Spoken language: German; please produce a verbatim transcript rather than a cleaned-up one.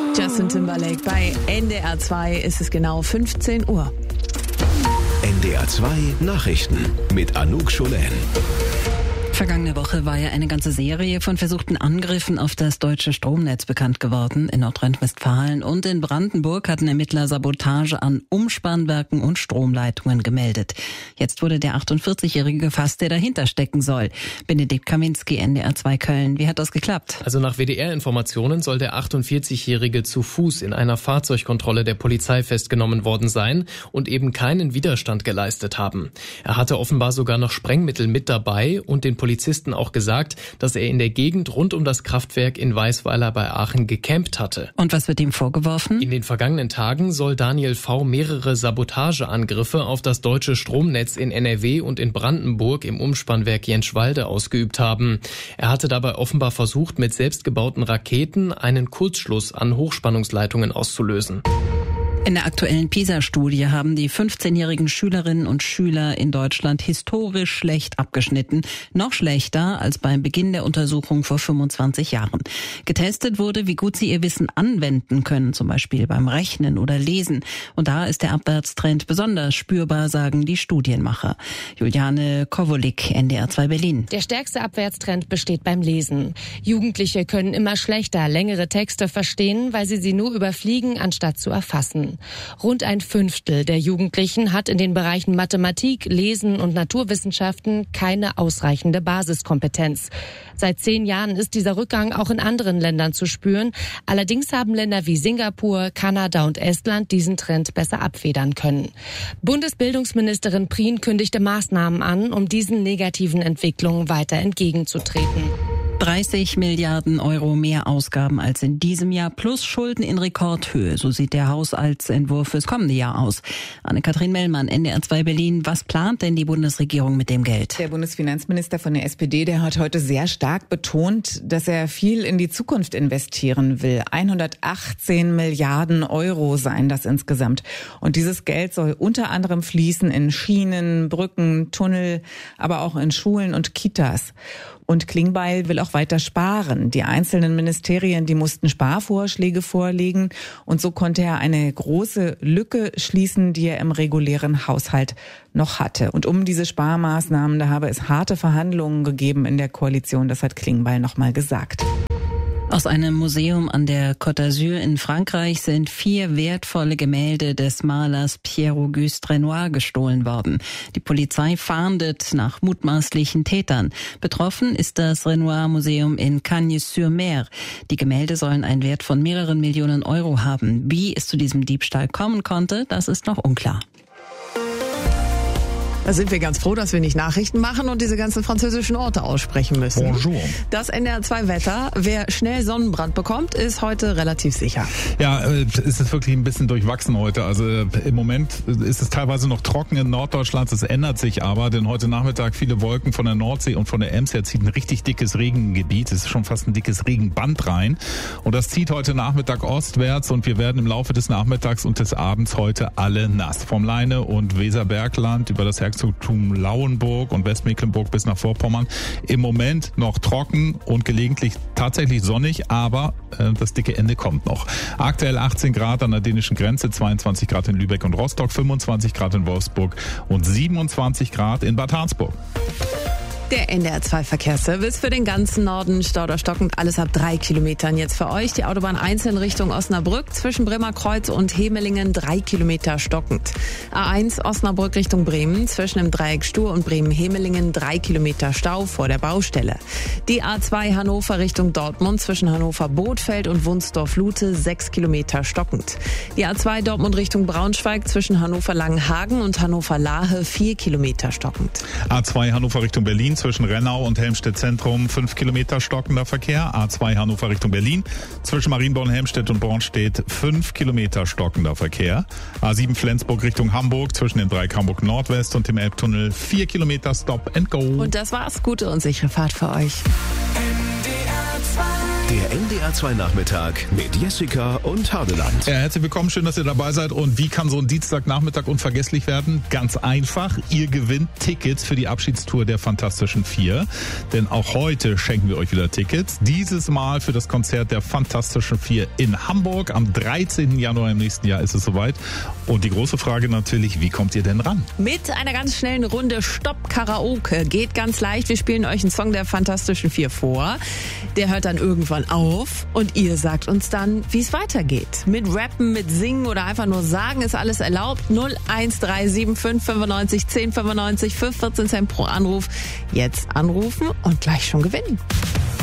Justin Timberlake bei N D R zwei ist es genau fünfzehn Uhr. N D R zwei Nachrichten mit Anouk Scholen. Vergangene Woche war ja eine ganze Serie von versuchten Angriffen auf das deutsche Stromnetz bekannt geworden. In Nordrhein-Westfalen und in Brandenburg hatten Ermittler Sabotage an Umspannwerken und Stromleitungen gemeldet. Jetzt wurde der achtundvierzigjährige gefasst, der dahinter stecken soll. Benedikt Kaminski, N D R zwei Köln. Wie hat das geklappt? Also nach W D R-Informationen soll der achtundvierzigjährige zu Fuß in einer Fahrzeugkontrolle der Polizei festgenommen worden sein und eben keinen Widerstand geleistet haben. Er hatte offenbar sogar noch Sprengmittel mit dabei und den Polizisten auch gesagt, dass er in der Gegend rund um das Kraftwerk in Weisweiler bei Aachen gecampt hatte. Und was wird ihm vorgeworfen? In den vergangenen Tagen soll Daniel V. mehrere Sabotageangriffe auf das deutsche Stromnetz in N R W und in Brandenburg im Umspannwerk Jenschwalde ausgeübt haben. Er hatte dabei offenbar versucht, mit selbstgebauten Raketen einen Kurzschluss an Hochspannungsleitungen auszulösen. In der aktuellen PISA-Studie haben die fünfzehnjährigen Schülerinnen und Schüler in Deutschland historisch schlecht abgeschnitten. Noch schlechter als beim Beginn der Untersuchung vor fünfundzwanzig Jahren. Getestet wurde, wie gut sie ihr Wissen anwenden können, zum Beispiel beim Rechnen oder Lesen. Und da ist der Abwärtstrend besonders spürbar, sagen die Studienmacher. Juliane Kowolik, N D R zwei Berlin. Der stärkste Abwärtstrend besteht beim Lesen. Jugendliche können immer schlechter längere Texte verstehen, weil sie sie nur überfliegen, anstatt zu erfassen. Rund ein Fünftel der Jugendlichen hat in den Bereichen Mathematik, Lesen und Naturwissenschaften keine ausreichende Basiskompetenz. Seit zehn Jahren ist dieser Rückgang auch in anderen Ländern zu spüren. Allerdings haben Länder wie Singapur, Kanada und Estland diesen Trend besser abfedern können. Bundesbildungsministerin Prien kündigte Maßnahmen an, um diesen negativen Entwicklungen weiter entgegenzutreten. dreißig Milliarden Euro mehr Ausgaben als in diesem Jahr plus Schulden in Rekordhöhe. So sieht der Haushaltsentwurf fürs kommende Jahr aus. Anne-Kathrin Mellmann, N D R zwei Berlin. Was plant denn die Bundesregierung mit dem Geld? Der Bundesfinanzminister von der S P D, der hat heute sehr stark betont, dass er viel in die Zukunft investieren will. hundertachtzehn Milliarden Euro seien das insgesamt. Und dieses Geld soll unter anderem fließen in Schienen, Brücken, Tunnel, aber auch in Schulen und Kitas. Und Klingbeil will auch weiter sparen. Die einzelnen Ministerien, die mussten Sparvorschläge vorlegen. Und so konnte er eine große Lücke schließen, die er im regulären Haushalt noch hatte. Und um diese Sparmaßnahmen, da habe es harte Verhandlungen gegeben in der Koalition. Das hat Klingbeil nochmal gesagt. Aus einem Museum an der Côte d'Azur in Frankreich sind vier wertvolle Gemälde des Malers Pierre-Auguste Renoir gestohlen worden. Die Polizei fahndet nach mutmaßlichen Tätern. Betroffen ist das Renoir-Museum in Cagnes-sur-Mer. Die Gemälde sollen einen Wert von mehreren Millionen Euro haben. Wie es zu diesem Diebstahl kommen konnte, das ist noch unklar. Da sind wir ganz froh, dass wir nicht Nachrichten machen und diese ganzen französischen Orte aussprechen müssen. Bonjour. Das N D R zwei Wetter. Wer schnell Sonnenbrand bekommt, ist heute relativ sicher. Ja, es ist wirklich ein bisschen durchwachsen heute. Also im Moment ist es teilweise noch trocken in Norddeutschland. Es ändert sich aber, denn heute Nachmittag viele Wolken von der Nordsee und von der Ems her zieht ein richtig dickes Regengebiet. Es ist schon fast ein dickes Regenband rein. Und das zieht heute Nachmittag ostwärts und wir werden im Laufe des Nachmittags und des Abends heute alle nass. Vom Leine und Weserbergland über das Herzogtum Lauenburg und Westmecklenburg bis nach Vorpommern. Im Moment noch trocken und gelegentlich tatsächlich sonnig, aber äh, das dicke Ende kommt noch. Aktuell achtzehn Grad an der dänischen Grenze, zweiundzwanzig Grad in Lübeck und Rostock, fünfundzwanzig Grad in Wolfsburg und siebenundzwanzig Grad in Bad Harzburg. Der N D R zwei Verkehrsservice für den ganzen Norden, stauderstockend, alles ab drei Kilometern. Jetzt für euch die Autobahn eins in Richtung Osnabrück, zwischen Bremerkreuz und Hemelingen drei Kilometer stockend. A eins Osnabrück Richtung Bremen, zwischen dem Dreieck Stur und Bremen-Hemelingen drei Kilometer Stau vor der Baustelle. Die A zwei Hannover Richtung Dortmund, zwischen Hannover-Bothfeld und Wunsdorf-Lute sechs Kilometer stockend. Die A zwei Dortmund Richtung Braunschweig, zwischen Hannover-Langenhagen und Hannover-Lahe vier Kilometer stockend. A zwei Hannover Richtung Berlin, zwischen Rennau und Helmstedt Zentrum fünf Kilometer stockender Verkehr. A zwei Hannover Richtung Berlin, zwischen Marienborn, Helmstedt und Bornstedt fünf Kilometer stockender Verkehr. A sieben Flensburg Richtung Hamburg, zwischen dem Dreieck Hamburg Nordwest und dem Elbtunnel vier Kilometer Stop and Go. Und das war's. Gute und sichere Fahrt für euch. N D R zwei Der N D R zwei Nachmittag mit Jessica und Hardeland. Ja, herzlich willkommen, schön, dass ihr dabei seid. Und wie kann so ein Dienstagnachmittag unvergesslich werden? Ganz einfach, ihr gewinnt Tickets für die Abschiedstour der Fantastischen Vier. Denn auch heute schenken wir euch wieder Tickets. Dieses Mal für das Konzert der Fantastischen Vier in Hamburg. Am dreizehnten Januar im nächsten Jahr ist es soweit. Und die große Frage natürlich, wie kommt ihr denn ran? Mit einer ganz schnellen Runde Stopp Karaoke. Geht ganz leicht. Wir spielen euch einen Song der Fantastischen Vier vor. Der hört dann irgendwann auf und ihr sagt uns dann, wie es weitergeht. Mit Rappen, mit Singen oder einfach nur sagen ist alles erlaubt. null eins drei sieben fünf fünfundneunzig zehn fünfundneunzig für vierzehn Cent pro Anruf. Jetzt anrufen und gleich schon gewinnen.